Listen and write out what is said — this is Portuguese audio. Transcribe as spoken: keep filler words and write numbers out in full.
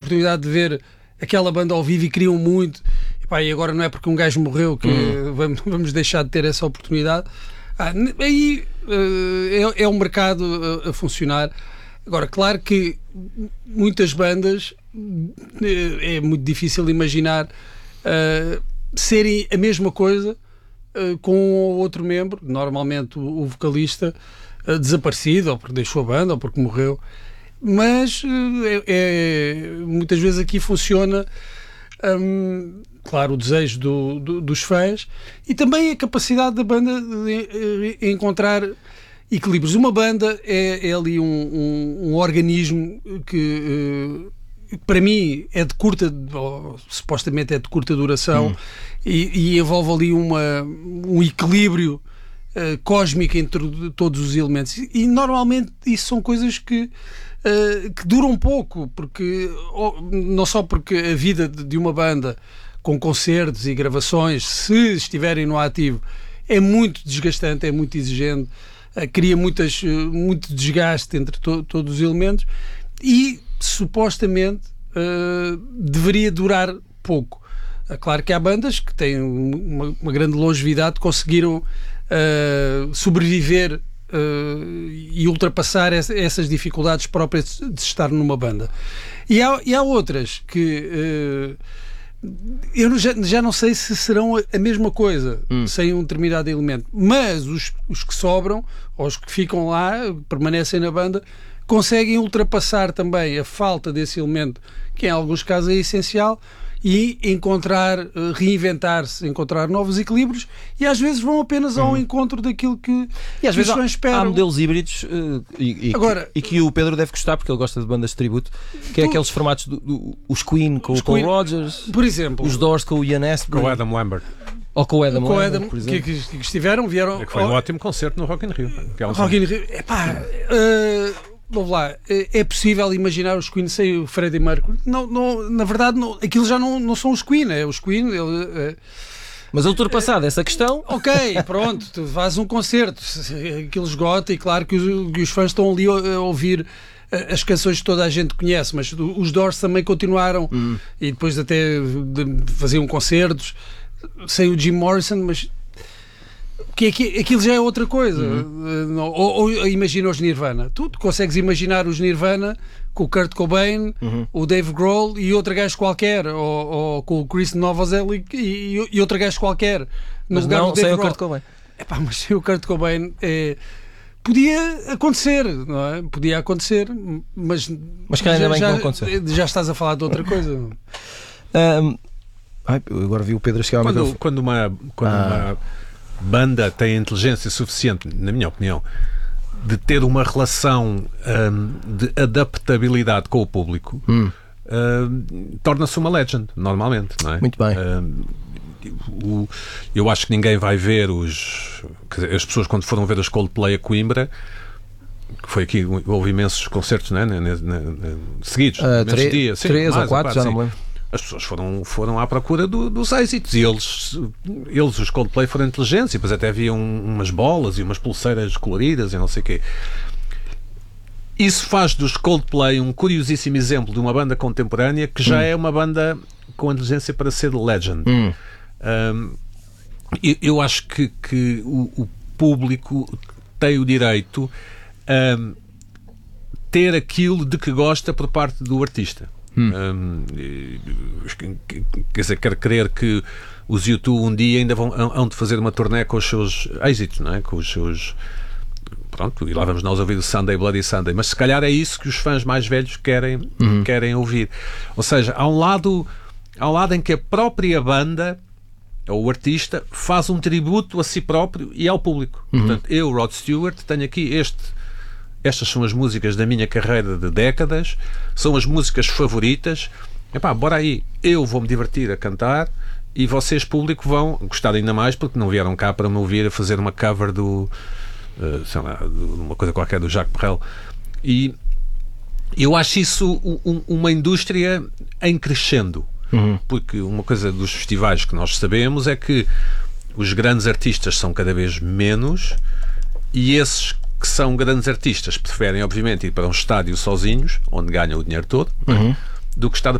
oportunidade de ver aquela banda ao vivo e queriam muito, e, pá, e agora não é porque um gajo morreu que uhum. vamos, vamos deixar de ter essa oportunidade. Ah, aí uh, é, é um mercado a, a funcionar. Agora, claro que muitas bandas é muito difícil imaginar uh, serem a mesma coisa uh, com um ou outro membro, normalmente o, o vocalista uh, desaparecido, ou porque deixou a banda, ou porque morreu. Mas uh, é, é, muitas vezes aqui funciona, um, claro, o desejo do, do, dos fãs e também a capacidade da banda de, de encontrar equilíbrios. Uma banda é, é ali um, um, um organismo que, uh, para mim, é de curta, ou, supostamente é de curta duração hum. e, e envolve ali uma, um equilíbrio uh, cósmico entre todos os elementos. E, e normalmente isso são coisas que, uh, que duram pouco, porque, ou, não só porque a vida de, de uma banda com concertos e gravações, se estiverem no ativo, é muito desgastante, é muito exigente, cria muitas, muito desgaste entre to, todos os elementos e supostamente uh, deveria durar pouco. É claro que há bandas que têm uma, uma grande longevidade, conseguiram uh, sobreviver uh, e ultrapassar essa, essas dificuldades próprias de estar numa banda. E há, e há outras que uh, eu já, já não sei se serão a mesma coisa hum. sem um determinado elemento, mas os, os que sobram, ou os que ficam lá, permanecem na banda, conseguem ultrapassar também a falta desse elemento, que em alguns casos é essencial, e encontrar, reinventar-se, encontrar novos equilíbrios, e às vezes vão apenas ao hum. encontro daquilo que, e às que vezes os fãs esperam. Há modelos híbridos uh, e, e, Agora, que, e que o Pedro deve gostar, porque ele gosta de bandas de tributo, que é tu, aqueles formatos do, do, os Queen com os o Paul Queen, Rodgers, por exemplo, os Doors com o Ian Astbury, com o Adam Lambert, ou com o Adam, com Lambert, Adam por exemplo. Que, que, que estiveram, vieram. É que foi um ótimo concerto no Rock in Rio. Que é um Rock in Rio, epá, uh, vamos lá, é possível imaginar os Queen sem o Freddie Mercury? Não, não, na verdade, não, aquilo já não, não são os Queen, é os Queen. Ele, é... Mas ultrapassada essa questão. Ok, pronto, tu fazes um concerto, aquilo esgota, e claro que os, que os fãs estão ali a ouvir as canções que toda a gente conhece, mas os Doors também continuaram hum. e depois até faziam concertos sem o Jim Morrison, mas. Que aquilo já é outra coisa. Uhum. Ou, ou imagina os Nirvana. Tu consegues imaginar os Nirvana com o Kurt Cobain, uhum. o Dave Grohl e outro gajo qualquer, ou, ou com o Chris Novoselic e, e outro gajo qualquer. Mas no não, sem o Kurt Cobain. Epá, mas sem o Kurt Cobain é... podia acontecer, não é? Podia acontecer, mas... Mas que ainda bem que não aconteceu. Já estás a falar de outra coisa. um, ai, agora vi o Pedro chegar ao quando, microfone. Quando uma... Quando ah. uma banda tem inteligência suficiente, na minha opinião, de ter uma relação um, de adaptabilidade com o público, hum. um, torna-se uma legend, normalmente, não é? Muito bem. Um, o, eu acho que ninguém vai ver os... Quer dizer, as pessoas quando foram ver os Coldplay a Coimbra, que foi aqui, houve imensos concertos, não é? Na, na, na, seguidos, uh, três, dias. Sim, três mais, ou quatro, já sim. não me lembro. As pessoas foram, foram à procura do, dos êxitos e eles, eles, os Coldplay, foram inteligentes e depois até havia um, umas bolas e umas pulseiras coloridas e não sei o quê. Isso faz dos Coldplay um curiosíssimo exemplo de uma banda contemporânea que já hum. é uma banda com inteligência para ser legend. Hum. Um, eu, eu acho que, que o, o público tem o direito a um, ter aquilo de que gosta por parte do artista. Hum. Um, quer dizer, quero crer que os U dois um dia ainda vão hão de fazer uma turnê com os seus êxitos, não é? Com os seus, pronto, e lá vamos nós ouvir o Sunday Bloody Sunday, mas se calhar é isso que os fãs mais velhos querem, uhum. querem ouvir. Ou seja, há um lado há um lado em que a própria banda ou o artista faz um tributo a si próprio e ao público. Uhum. Portanto, eu, Rod Stewart, tenho aqui este estas são as músicas da minha carreira de décadas, são as músicas favoritas. Epá, bora aí, eu vou-me divertir a cantar e vocês, público, vão gostar ainda mais porque não vieram cá para me ouvir a fazer uma cover do, uh, sei lá, de uma coisa qualquer do Jacques Brel. E eu acho isso um, uma indústria em crescendo. Uhum. Porque uma coisa dos festivais que nós sabemos é que os grandes artistas são cada vez menos e esses que são grandes artistas preferem, obviamente, ir para um estádio sozinhos, onde ganham o dinheiro todo, uhum. do que estar